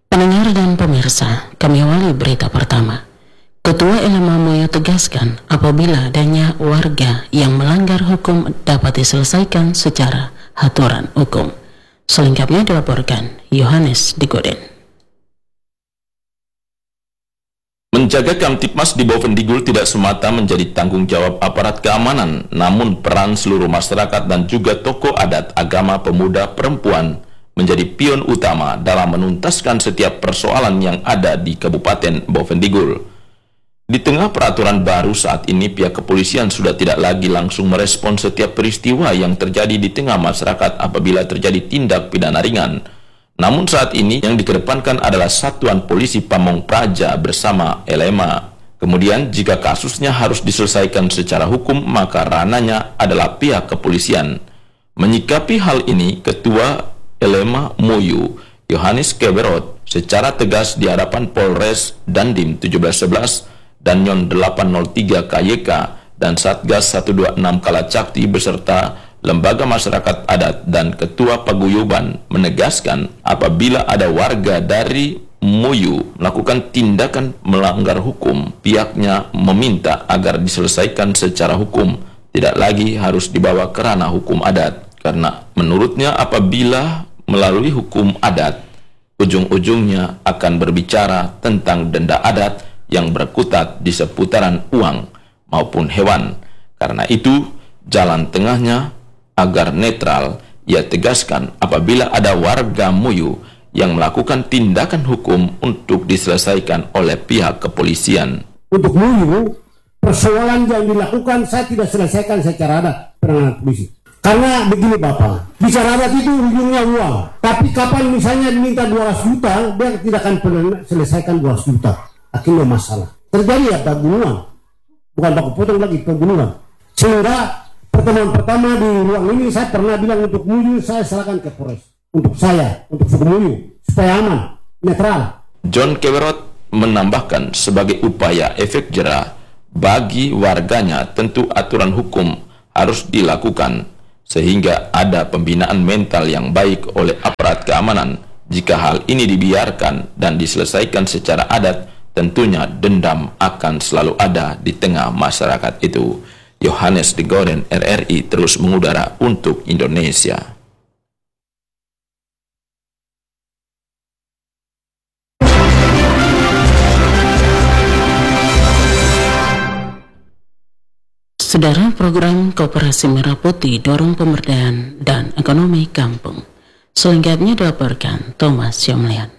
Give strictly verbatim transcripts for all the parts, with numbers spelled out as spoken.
Pendengar dan pemirsa, kami awali berita pertama. Ketua L M A Moyo tegaskan apabila adanya warga yang melanggar hukum dapat diselesaikan secara aturan hukum. Selengkapnya dilaporkan Yohanes Digoden. Menjaga Kamtipmas di Bovendigul tidak semata menjadi tanggung jawab aparat keamanan, namun peran seluruh masyarakat dan juga tokoh adat, agama, pemuda, perempuan menjadi pion utama dalam menuntaskan setiap persoalan yang ada di Kabupaten Bovendigul. Di tengah peraturan baru saat ini, pihak kepolisian sudah tidak lagi langsung merespon setiap peristiwa yang terjadi di tengah masyarakat apabila terjadi tindak pidana ringan. Namun saat ini yang dikedepankan adalah Satuan Polisi Pamong Praja bersama L M A. Kemudian jika kasusnya harus diselesaikan secara hukum, maka ranahnya adalah pihak kepolisian. Menyikapi hal ini, Ketua L M A Moyo Yohanes Keberot secara tegas di hadapan Polres Dandim tujuh belas sebelas dan Nyon delapan nol tiga K Y K dan Satgas seratus dua puluh enam Kalacakti beserta lembaga masyarakat adat dan ketua paguyuban menegaskan apabila ada warga dari Moyo melakukan tindakan melanggar hukum, pihaknya meminta agar diselesaikan secara hukum, tidak lagi harus dibawa ke ranah hukum adat. Karena menurutnya apabila melalui hukum adat, ujung-ujungnya akan berbicara tentang denda adat yang berkutat di seputaran uang maupun hewan. Karena itu, jalan tengahnya agar netral, ia tegaskan apabila ada warga Moyo yang melakukan tindakan hukum untuk diselesaikan oleh pihak kepolisian. Untuk Moyo, persoalan yang dilakukan saya tidak selesaikan secara adat penanganan polisi. Karena begini Bapak, bicara adat itu ujungnya uang. Tapi kapan misalnya diminta dua ratus juta, dia tidak akan pernah selesaikan dua ratus juta. Akhirnya masalah. Terjadi ya pembunuhan. Bukan baku potong lagi, pembunuhan. Sehingga pertemuan pertama di ruang ini saya pernah bilang untuk Moyo saya serahkan ke Polres. Untuk saya, untuk suku Moyo, supaya aman, netral. John Keberot menambahkan sebagai upaya efek jera bagi warganya tentu aturan hukum harus dilakukan sehingga ada pembinaan mental yang baik oleh aparat keamanan. Jika hal ini dibiarkan dan diselesaikan secara adat, tentunya dendam akan selalu ada di tengah masyarakat itu. Yohanes Digoden, R R I, terus mengudara untuk Indonesia. Saudara, program Koperasi Merah Putih dorong pemberdayaan dan ekonomi kampung. Selengkapnya dilaporkan Thomas Yomlian.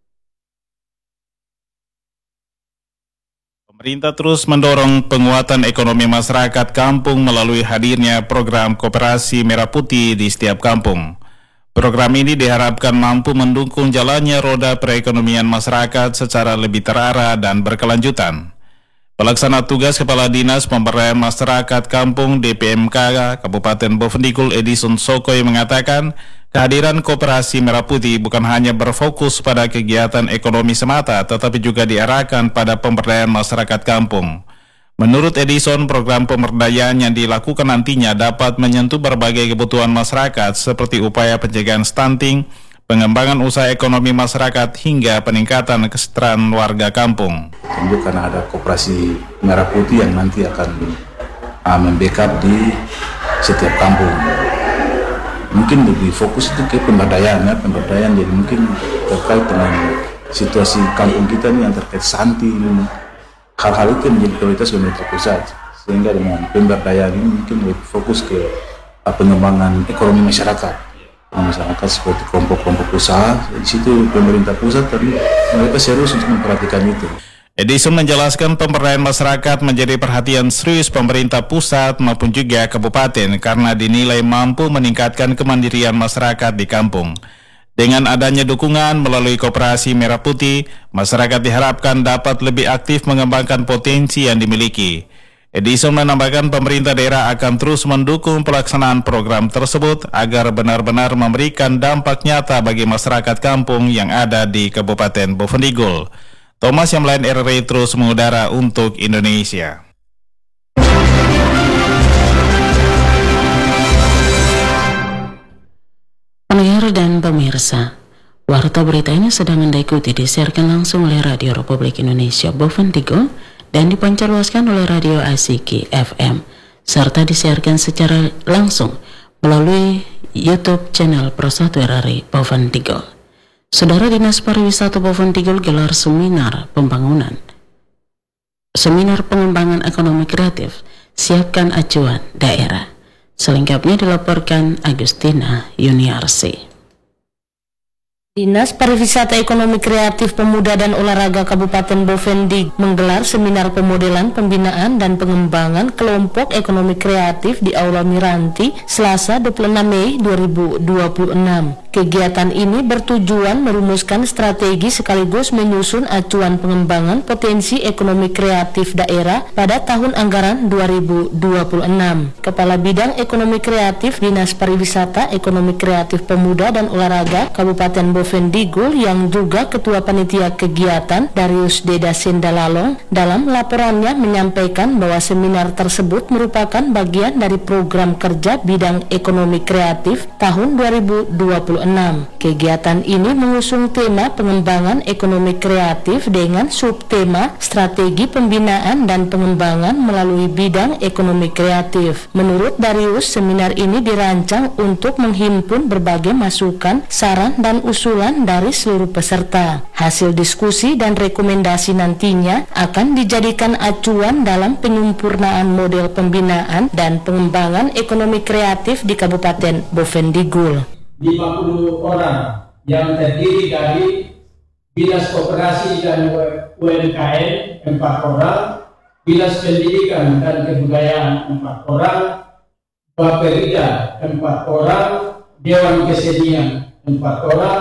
Pemerintah terus mendorong penguatan ekonomi masyarakat kampung melalui hadirnya program Koperasi Merah Putih di setiap kampung. Program ini diharapkan mampu mendukung jalannya roda perekonomian masyarakat secara lebih terarah dan berkelanjutan. Pelaksana tugas Kepala Dinas Pemberdayaan Masyarakat Kampung D P M K Kabupaten Bovendigul Edison Sokoy mengatakan kehadiran Koperasi Merah Putih bukan hanya berfokus pada kegiatan ekonomi semata, tetapi juga diarahkan pada pemberdayaan masyarakat kampung. Menurut Edison, program pemberdayaan yang dilakukan nantinya dapat menyentuh berbagai kebutuhan masyarakat seperti upaya pencegahan stunting, pengembangan usaha ekonomi masyarakat hingga peningkatan kesejahteraan warga kampung. Tentu karena ada Koperasi Merah Putih yang nanti akan uh, membackup di setiap kampung. Mungkin lebih fokus itu ke pemberdayaan, ya, pemberdayaan jadi mungkin terkait dengan situasi kampung kita nih yang terkait stunting, hal-hal itu menjadi prioritas pemerintah pusat. Sehingga dengan pemberdayaan ini mungkin lebih fokus ke uh, pengembangan ekonomi masyarakat. Masyarakat seperti kelompok-kelompok usaha, di situ pemerintah pusat tadi mereka serius untuk memperhatikan itu. Edison menjelaskan pemberdayaan masyarakat menjadi perhatian serius pemerintah pusat maupun juga kabupaten karena dinilai mampu meningkatkan kemandirian masyarakat di kampung. Dengan adanya dukungan melalui Koperasi Merah Putih, masyarakat diharapkan dapat lebih aktif mengembangkan potensi yang dimiliki. Edison menambahkan pemerintah daerah akan terus mendukung pelaksanaan program tersebut agar benar-benar memberikan dampak nyata bagi masyarakat kampung yang ada di Kabupaten Bovendigul. Thomas Yomlian, R R I, terus mengudara untuk Indonesia. Pendengar dan pemirsa, Warta berita ini sedang Anda ikuti disiarkan langsung oleh Radio Republik Indonesia Bovendigul dan dipancarluaskan oleh Radio Asiki F M, serta disiarkan secara langsung melalui YouTube channel Persatu R R I Bovendigul. Saudara, Dinas Pariwisata Bovendigul gelar seminar pembangunan Seminar Pengembangan Ekonomi Kreatif, siapkan acuan daerah. Selengkapnya dilaporkan Agustina Yuniarsi. Dinas Pariwisata Ekonomi Kreatif Pemuda dan Olahraga Kabupaten Bovendigul menggelar seminar pemodelan, pembinaan, dan pengembangan kelompok ekonomi kreatif di Aula Miranti Selasa dua puluh enam Mei dua ribu dua puluh enam. Kegiatan ini bertujuan merumuskan strategi sekaligus menyusun acuan pengembangan potensi ekonomi kreatif daerah pada tahun anggaran dua ribu dua puluh enam. Kepala Bidang Ekonomi Kreatif Dinas Pariwisata Ekonomi Kreatif Pemuda dan Olahraga Kabupaten Bovendigul yang juga Ketua Panitia Kegiatan Darius Deda Sendalalong dalam laporannya menyampaikan bahwa seminar tersebut merupakan bagian dari program kerja bidang ekonomi kreatif tahun dua ribu dua puluh enam. Kegiatan ini mengusung tema pengembangan ekonomi kreatif dengan subtema strategi pembinaan dan pengembangan melalui bidang ekonomi kreatif. Menurut Darius, seminar ini dirancang untuk menghimpun berbagai masukan, saran, dan usulan dari seluruh peserta. Hasil diskusi dan rekomendasi nantinya akan dijadikan acuan dalam penyempurnaan model pembinaan dan pengembangan ekonomi kreatif di Kabupaten Bovendigul. lima puluh orang yang terdiri dari Dinas Koperasi dan U M K M empat orang, Dinas Pendidikan dan Kebudayaan empat orang, Bapperida empat orang, Dewan Kesenian empat orang,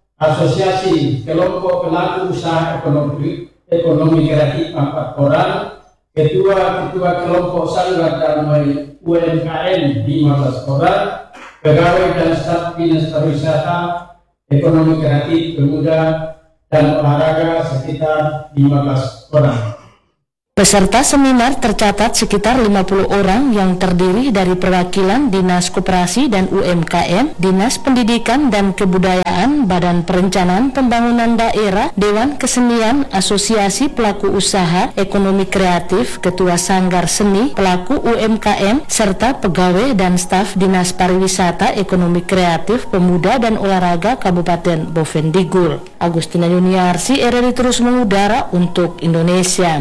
Asosiasi Kelompok Pelaku Usaha Ekonomi, Ekonomi Kreatif empat orang, Ketua-Ketua Kelompok Sanggar dan U M K M lima belas orang, pegawai dan staf Dinas Pariwisata Ekonomi Kreatif Pemuda dan Olahraga sekitar lima belas orang. Peserta seminar tercatat sekitar lima puluh orang yang terdiri dari perwakilan Dinas Koperasi dan U M K M, Dinas Pendidikan dan Kebudayaan, Badan Perencanaan Pembangunan Daerah, Dewan Kesenian, Asosiasi Pelaku Usaha Ekonomi Kreatif, Ketua Sanggar Seni, Pelaku U M K M, serta pegawai dan staf Dinas Pariwisata Ekonomi Kreatif Pemuda dan Olahraga Kabupaten Bovendigul. Agustina Yuniarsi, R R I terus mengudara untuk Indonesia.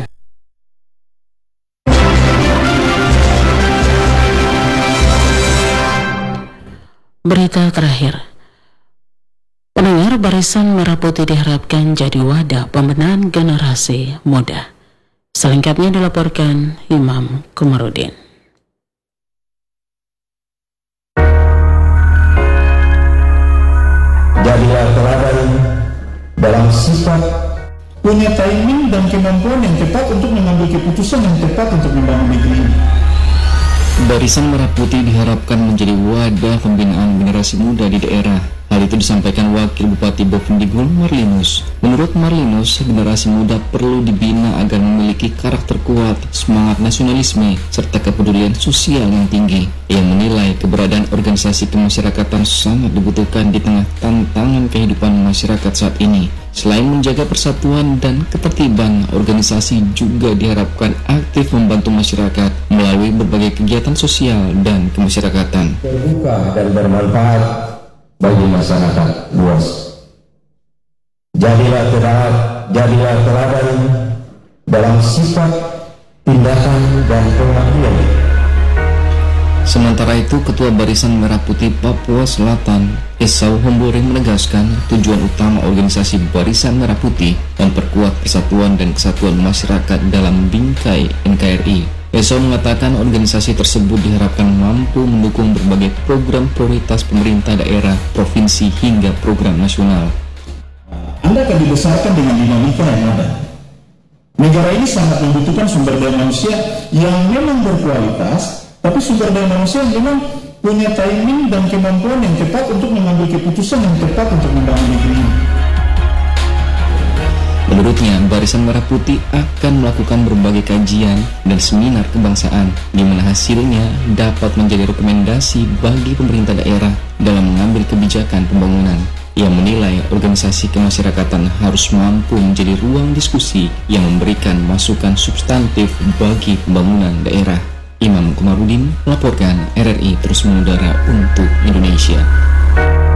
Berita terakhir, pendengar, Barisan Merah Putih diharapkan jadi wadah pembenahan generasi muda. Selengkapnya dilaporkan Imam Kumarudin. Jadilah teladan dalam sifat, punya timing dan kemampuan yang tepat untuk mengambil keputusan yang tepat untuk membangun negeri ini. Barisan Merah Putih diharapkan menjadi wadah pembinaan generasi muda di daerah. Hal itu disampaikan Wakil Bupati Bovendigul, Marlinus. Menurut Marlinus, generasi muda perlu dibina agar memiliki karakter kuat, semangat nasionalisme, serta kepedulian sosial yang tinggi. Ia menilai keberadaan organisasi kemasyarakatan sangat dibutuhkan di tengah tantangan kehidupan masyarakat saat ini. Selain menjaga persatuan dan ketertiban, organisasi juga diharapkan aktif membantu masyarakat melalui berbagai kegiatan sosial dan kemasyarakatan. Terbuka dan bermanfaat bagi masyarakat luas. Jadilah teladan, jadilah teladan dalam sifat, tindakan, dan pengabdian. Sementara itu, Ketua Barisan Merah Putih Papua Selatan, Esau Hombore, menegaskan tujuan utama organisasi Barisan Merah Putih memperkuat persatuan dan kesatuan masyarakat dalam bingkai N K R I. Esau mengatakan organisasi tersebut diharapkan mampu mendukung berbagai program prioritas pemerintah daerah, provinsi, hingga program nasional. Anda akan dibesarkan dengan dinamika yang ada. Negara ini sangat membutuhkan sumber daya manusia yang memang berkualitas, tapi sumber daya manusia yang memang punya timing dan kemampuan yang tepat untuk mengambil keputusan yang tepat untuk membangun negeri ini. Menurutnya, Barisan Merah Putih akan melakukan berbagai kajian dan seminar kebangsaan, di mana hasilnya dapat menjadi rekomendasi bagi pemerintah daerah dalam mengambil kebijakan pembangunan. Ia menilai organisasi kemasyarakatan harus mampu menjadi ruang diskusi yang memberikan masukan substantif bagi pembangunan daerah. Imam Komarudin melaporkan R R I terus mengudara untuk Indonesia.